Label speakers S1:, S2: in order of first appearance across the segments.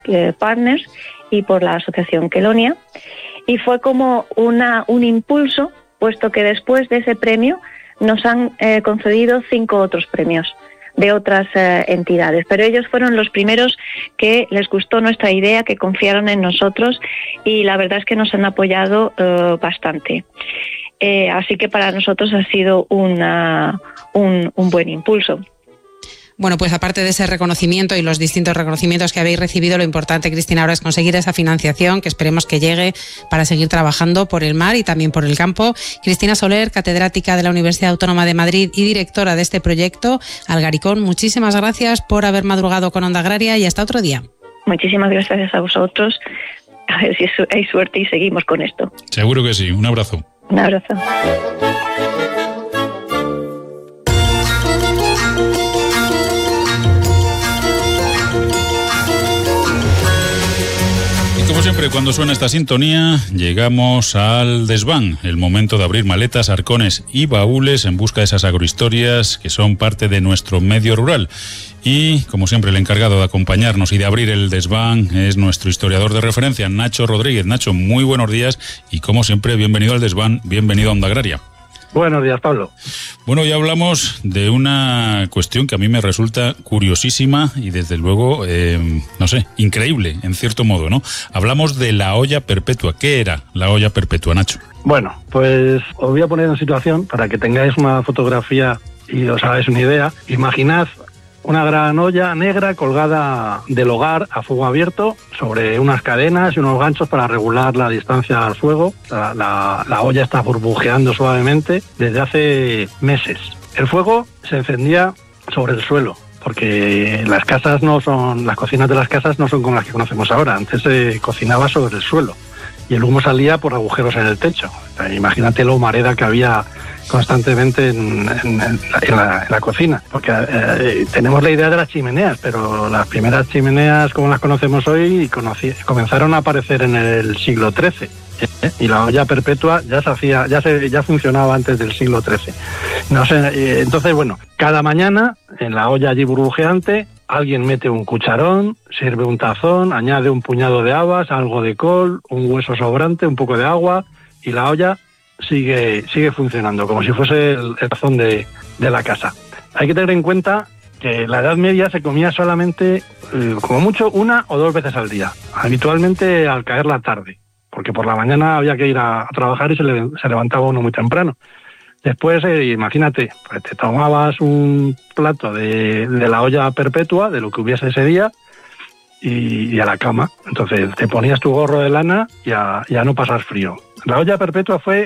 S1: Partners y por la Asociación Kelonia. Y fue como un impulso, puesto que después de ese premio nos han concedido 5 otros premios de otras entidades, pero ellos fueron los primeros que les gustó nuestra idea, que confiaron en nosotros, y la verdad es que nos han apoyado bastante. Así que para nosotros ha sido un buen impulso.
S2: Bueno, pues aparte de ese reconocimiento y los distintos reconocimientos que habéis recibido, lo importante, Cristina, ahora es conseguir esa financiación que esperemos que llegue para seguir trabajando por el mar y también por el campo. Cristina Soler, catedrática de la Universidad Autónoma de Madrid y directora de este proyecto, Algaricón, muchísimas gracias por haber madrugado con Onda Agraria y hasta otro día.
S1: Muchísimas gracias a vosotros. A ver si hay suerte y seguimos con esto.
S3: Seguro que sí. Un abrazo.
S1: Un abrazo.
S3: Como siempre, cuando suena esta sintonía, llegamos al desván, el momento de abrir maletas, arcones y baúles en busca de esas agrohistorias que son parte de nuestro medio rural. Y, como siempre, el encargado de acompañarnos y de abrir el desván es nuestro historiador de referencia, Nacho Rodríguez. Nacho, muy buenos días y, como siempre, bienvenido al desván, bienvenido a Onda Agraria.
S4: Buenos días, Pablo.
S3: Bueno, ya hablamos de una cuestión que a mí me resulta curiosísima y desde luego, no sé, increíble en cierto modo, ¿no? Hablamos de la olla perpetua. ¿Qué era la olla perpetua, Nacho?
S4: Bueno, pues os voy a poner en situación para que tengáis una fotografía y os hagáis una idea. Imaginad una gran olla negra colgada del hogar a fuego abierto sobre unas cadenas y unos ganchos para regular la distancia al fuego. La olla está burbujeando suavemente desde hace meses. El fuego se encendía sobre el suelo, porque las cocinas de las casas no son como las que conocemos ahora. Antes se cocinaba sobre el suelo y el humo salía por agujeros en el techo. Imagínate la humareda que había constantemente en la cocina, porque tenemos la idea de las chimeneas, pero las primeras chimeneas como las conocemos hoy comenzaron a aparecer en el siglo XIII, y la olla perpetua ya funcionaba antes del siglo XIII. No sé, entonces, bueno, cada mañana en la olla allí burbujeante alguien mete un cucharón, sirve un tazón, añade un puñado de habas, algo de col, un hueso sobrante, un poco de agua, y la olla sigue funcionando como si fuese el tazón de la casa. Hay que tener en cuenta que la Edad Media se comía solamente, como mucho, 1 o 2 veces al día, habitualmente al caer la tarde, porque por la mañana había que ir a trabajar y se levantaba uno muy temprano. Después, imagínate, pues te tomabas un plato de la olla perpetua, de lo que hubiese ese día, y a la cama. Entonces te ponías tu gorro de lana y a no pasar frío. La olla perpetua fue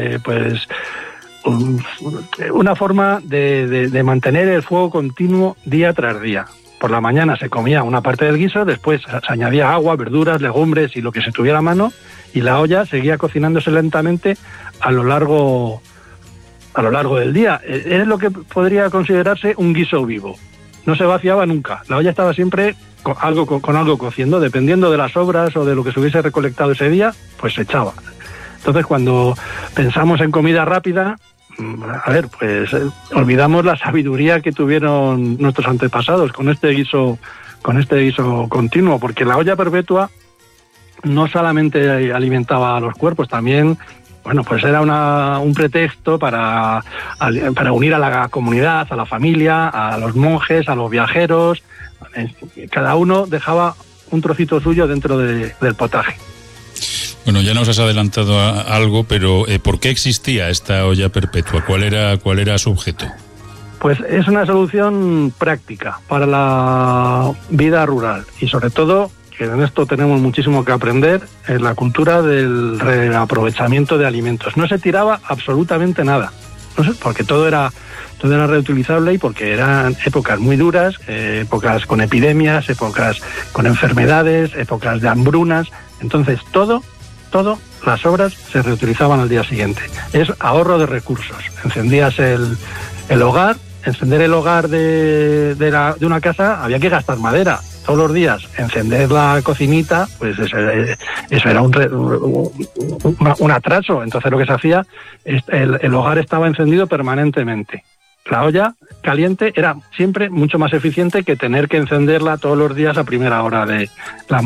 S4: una forma de mantener el fuego continuo día tras día. Por la mañana se comía una parte del guiso, después se añadía agua, verduras, legumbres y lo que se tuviera a mano, y la olla seguía cocinándose lentamente a lo largo del día. Es lo que podría considerarse un guiso vivo. No se vaciaba nunca. La olla estaba siempre con algo cociendo, dependiendo de las sobras o de lo que se hubiese recolectado ese día, pues se echaba. Entonces, cuando pensamos en comida rápida, pues olvidamos la sabiduría que tuvieron nuestros antepasados con este guiso continuo, porque la olla perpetua no solamente alimentaba a los cuerpos, también, bueno, pues era un pretexto para unir a la comunidad, a la familia, a los monjes, a los viajeros. Cada uno dejaba un trocito suyo dentro del potaje.
S3: Bueno, ya nos has adelantado algo, pero ¿por qué existía esta olla perpetua? ¿Cuál era su objeto?
S4: Pues es una solución práctica para la vida rural y, sobre todo, que en esto tenemos muchísimo que aprender, en la cultura del reaprovechamiento de alimentos. No se tiraba absolutamente nada, no sé, porque todo era reutilizable y porque eran épocas muy duras, épocas con epidemias, épocas con enfermedades, épocas de hambrunas. Entonces todo, las sobras se reutilizaban al día siguiente. Es ahorro de recursos. Encendías el hogar. Encender el hogar de una casa había que gastar madera todos los días. Encender la cocinita, pues eso era un atraso. Entonces lo que se hacía, el hogar estaba encendido permanentemente. La olla caliente era siempre mucho más eficiente que tener que encenderla todos los días a primera hora de la